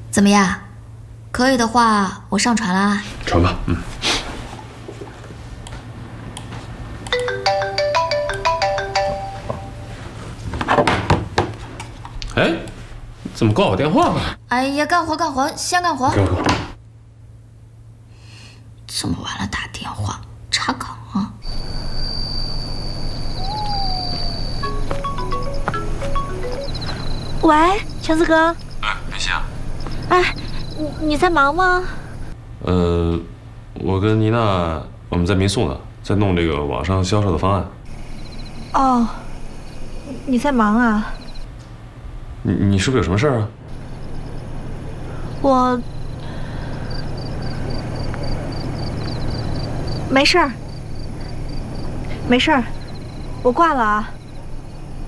怎么样？可以的话，我上传啦。 传吧，哎，怎么挂我电话了？ 哎呀，干活，先干活。 干活。 这么晚了打电话，查岗啊？ 喂，强子哥。 哎，梅西啊。 哎，你在忙吗？ 我跟妮娜我们在民宿呢，在弄这个网上销售的方案。 哦，你在忙啊？ 你是不是有什么事儿啊？ 我没事儿，没事儿，我挂了啊。